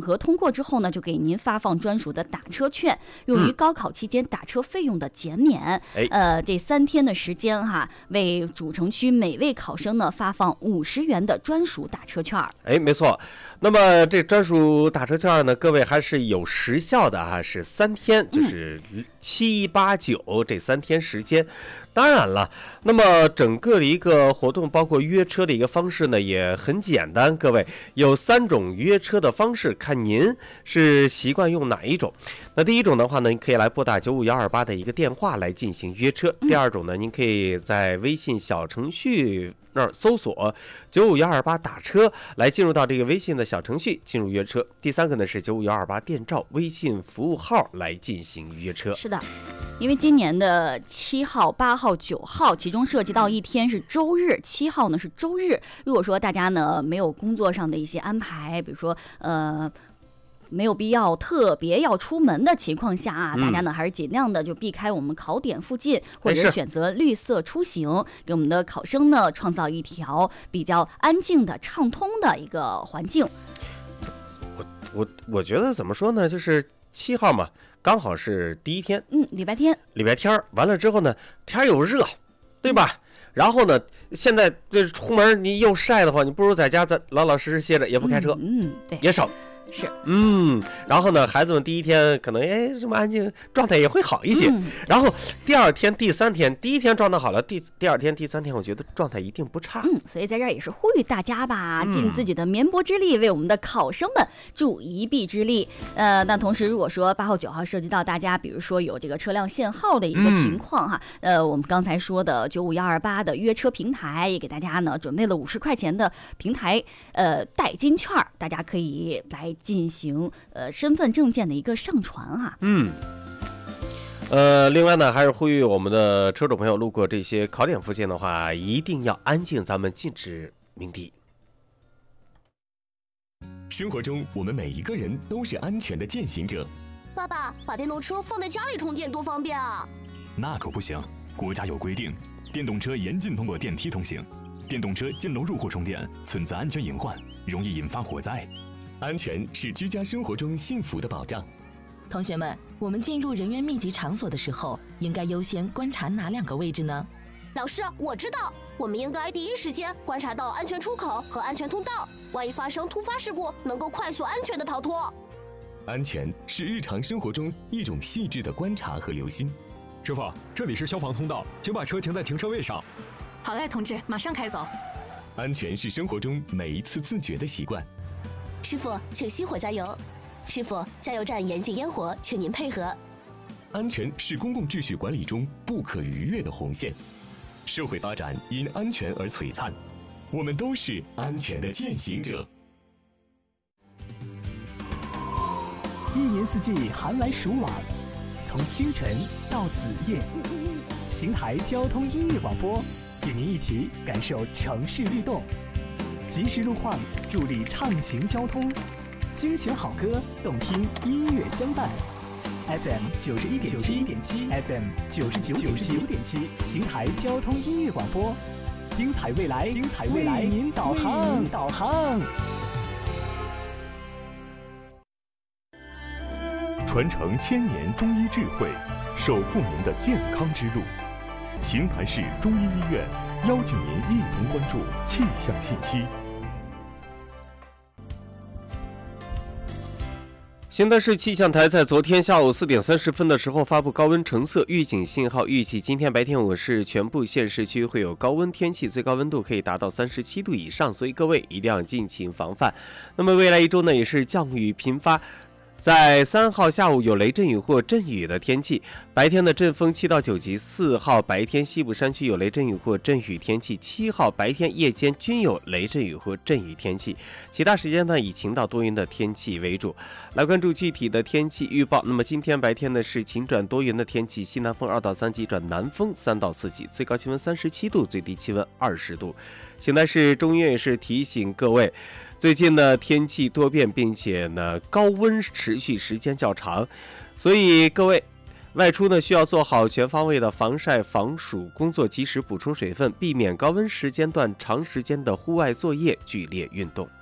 核通过之后呢，就给您发放专属的打车券，用于高考期间打车费用的减免。这3天的时间哈，为主城区每位考生呢发放50元的专属打车券。 没错。那么这专属打车券呢，各位还是有时效的啊，是3天，就是7、8、9这3天时间。当然了，那么整个的一个活动，包括约车的一个方式呢，也很简单。各位有3种约车的方式，看您是习惯用哪一种。那第一种的话呢，您可以来拨打95128的一个电话来进行约车。第二种呢，您可以在微信小程序那儿搜索95128打车，来进入到这个微信的小程序进入约车。第3个呢是95128电召微信服务号来进行约车。 是的，因为今年的7号、8号、9号，其中涉及到一天是周日，7号呢是周日。如果说大家呢没有工作上的一些安排，比如说没有必要特别要出门的情况下啊，大家呢还是尽量的就避开我们考点附近，或者是选择绿色出行，给我们的考生呢创造一条比较安静的、畅通的一个环境。 我觉得怎么说呢，就是7号嘛，刚好是第一天， 礼拜天完了之后呢，天又热，对吧？然后呢，现在这出门你又晒的话，你不如在家咱老老实实歇着，也不开车， 对， 也省。 是， 然后呢，孩子们第一天可能这么安静，状态也会好一些。然后第2天、第3天，第一天状态好了，第2天、第3天，我觉得状态一定不差。 所以在这儿也是呼吁大家吧，尽自己的绵薄之力，为我们的考生们助一臂之力。那同时，如果说8号、9号涉及到大家，比如说有这个车辆限号的一个情况哈，我们刚才说的95128的约车平台也给大家呢准备了50块钱的平台代金券，大家可以来进行身份证件的一个上传哈。 另外呢，还是呼吁我们的车主朋友路过这些考点附近的话，一定要安静，咱们禁止鸣笛。 生活中，我们每一个人都是安全的践行者。 爸爸，把电动车放在家里充电多方便啊！ 那可不行，国家有规定，电动车严禁通过电梯通行，电动车进楼入户充电存在安全隐患，容易引发火灾。安全是居家生活中幸福的保障。 同学们，我们进入人员密集场所的时候，应该优先观察哪2个位置呢？ 老师，我知道，我们应该第一时间观察到安全出口和安全通道，万一发生突发事故，能够快速安全的逃脱。 安全是日常生活中一种细致的观察和留心。 师傅，这里是消防通道，请把车停在停车位上。 好嘞，同志，马上开走。 安全是生活中每一次自觉的习惯。 师傅，请熄火加油。师傅，加油站严禁烟火，请您配合。 安全是公共秩序管理中不可逾越的红线。社会发展因安全而璀璨，我们都是安全的践行者。 一年四季寒来暑往，从清晨到子夜，邢台交通音乐广播与您一起感受城市律动，及时路况助力畅行交通，精选好歌，动听音乐相伴。FM 91.7 FM 99.7，邢台交通音乐广播，精彩未来，为您导航。 传承1000年中医智慧，守护您的健康之路。邢台市中医医院邀请您一同关注气象信息。 邢台市气象台在昨天下午4点30分的时候发布高温橙色预警信号，预计今天白天5市全部县市区会有高温天气，最高温度可以达到37度以上，所以各位一定要尽情防范。那么未来1周呢，也是降雨频发。在3号下午有雷阵雨或阵雨的天气，白天的阵风7到9级。4号白天西部山区有雷阵雨或阵雨天气，7号白天夜间均有雷阵雨或阵雨天气，其他时间呢以晴到多云的天气为主。来关注具体的天气预报。那么今天白天呢是晴转多云的天气，西南风2到3级转南风3到4级，最高气温37度，最低气温20度。邢台市中医院也是提醒各位，最近呢天气多变，并且呢高温持续时间较长，所以各位外出呢需要做好全方位的防晒防暑工作，及时补充水分，避免高温时间段长时间的户外作业剧烈运动。